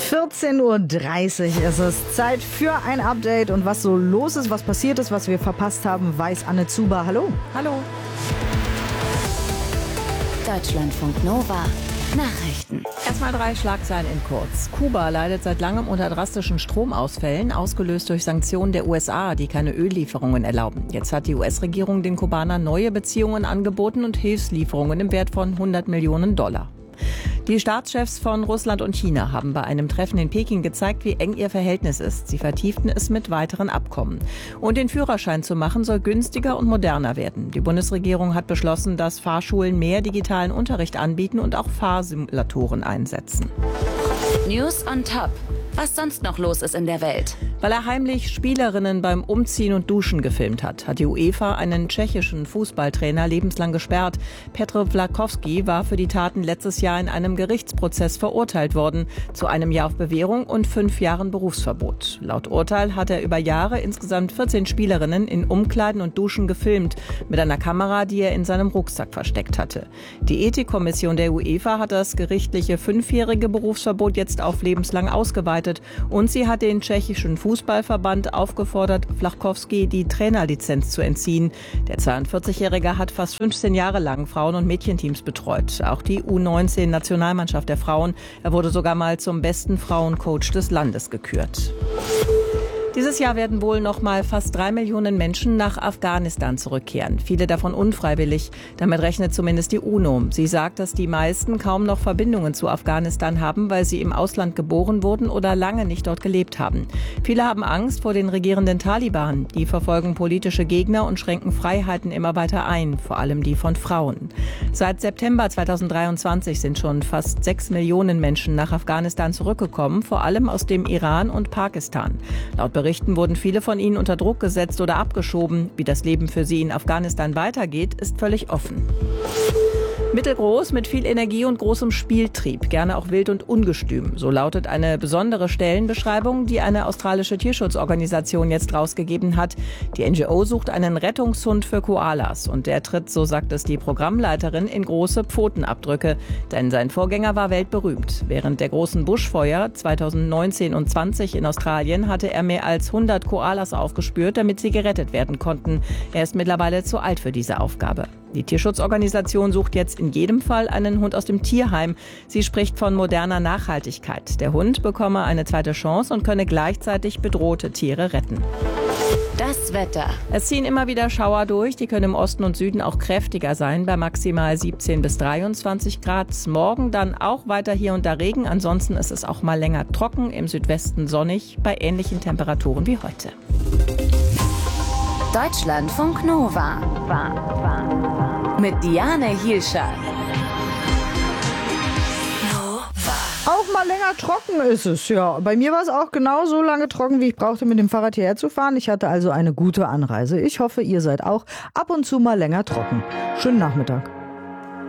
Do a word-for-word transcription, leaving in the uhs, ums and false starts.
vierzehn Uhr dreißig ist es. Zeit für ein Update. Und was so los ist, was passiert ist, was wir verpasst haben, weiß Anne Zuber. Hallo. Hallo. Deutschlandfunk Nova. Nachrichten. Erstmal drei Schlagzeilen in kurz. Kuba leidet seit langem unter drastischen Stromausfällen, ausgelöst durch Sanktionen der U S A, die keine Öllieferungen erlauben. Jetzt hat die U S-Regierung den Kubanern neue Beziehungen angeboten und Hilfslieferungen im Wert von hundert Millionen Dollar. Die Staatschefs von Russland und China haben bei einem Treffen in Peking gezeigt, wie eng ihr Verhältnis ist. Sie vertieften es mit weiteren Abkommen. Und den Führerschein zu machen soll günstiger und moderner werden. Die Bundesregierung hat beschlossen, dass Fahrschulen mehr digitalen Unterricht anbieten und auch Fahrsimulatoren einsetzen. News on Top. Was sonst noch los ist in der Welt. Weil er heimlich Spielerinnen beim Umziehen und Duschen gefilmt hat, hat die UEFA einen tschechischen Fußballtrainer lebenslang gesperrt. Petr Vlachowski war für die Taten letztes Jahr in einem Gerichtsprozess verurteilt worden, zu einem Jahr auf Bewährung und fünf Jahren Berufsverbot. Laut Urteil hat er über Jahre insgesamt vierzehn Spielerinnen in Umkleiden und Duschen gefilmt, mit einer Kamera, die er in seinem Rucksack versteckt hatte. Die Ethikkommission der UEFA hat das gerichtliche fünfjährige Berufsverbot jetzt auf lebenslang ausgeweitet. Und sie hat den tschechischen Fußballverband aufgefordert, Vlachowski die Trainerlizenz zu entziehen. Der zweiundvierzigjährige hat fast fünfzehn Jahre lang Frauen- und Mädchenteams betreut. Auch die U neunzehn-Nationalmannschaft der Frauen. Er wurde sogar mal zum besten Frauencoach des Landes gekürt. Dieses Jahr werden wohl noch mal fast drei Millionen Menschen nach Afghanistan zurückkehren. Viele davon unfreiwillig. Damit rechnet zumindest die UNO. Sie sagt, dass die meisten kaum noch Verbindungen zu Afghanistan haben, weil sie im Ausland geboren wurden oder lange nicht dort gelebt haben. Viele haben Angst vor den regierenden Taliban. Die verfolgen politische Gegner und schränken Freiheiten immer weiter ein, vor allem die von Frauen. Seit September zweitausenddreiundzwanzig sind schon fast sechs Millionen Menschen nach Afghanistan zurückgekommen, vor allem aus dem Iran und Pakistan. Laut Berichten wurden viele von ihnen unter Druck gesetzt oder abgeschoben. Wie das Leben für sie in Afghanistan weitergeht, ist völlig offen. Mittelgroß, mit viel Energie und großem Spieltrieb, gerne auch wild und ungestüm. So lautet eine besondere Stellenbeschreibung, die eine australische Tierschutzorganisation jetzt rausgegeben hat. Die N G O sucht einen Rettungshund für Koalas. Und der tritt, so sagt es die Programmleiterin, in große Pfotenabdrücke. Denn sein Vorgänger war weltberühmt. Während der großen Buschfeuer zweitausendneunzehn und zwanzig in Australien hatte er mehr als hundert Koalas aufgespürt, damit sie gerettet werden konnten. Er ist mittlerweile zu alt für diese Aufgabe. Die Tierschutzorganisation sucht jetzt in jedem Fall einen Hund aus dem Tierheim. Sie spricht von moderner Nachhaltigkeit. Der Hund bekomme eine zweite Chance und könne gleichzeitig bedrohte Tiere retten. Das Wetter. Es ziehen immer wieder Schauer durch. Die können im Osten und Süden auch kräftiger sein, bei maximal siebzehn bis dreiundzwanzig Grad. Morgen dann auch weiter hier und da Regen. Ansonsten ist es auch mal länger trocken, im Südwesten sonnig, bei ähnlichen Temperaturen wie heute. Deutschlandfunk Nova. Mit Diane Hielscher. Auch mal länger trocken ist es, ja. Bei mir war es auch genau so lange trocken, wie ich brauchte, mit dem Fahrrad hierher zu fahren. Ich hatte also eine gute Anreise. Ich hoffe, ihr seid auch ab und zu mal länger trocken. Schönen Nachmittag.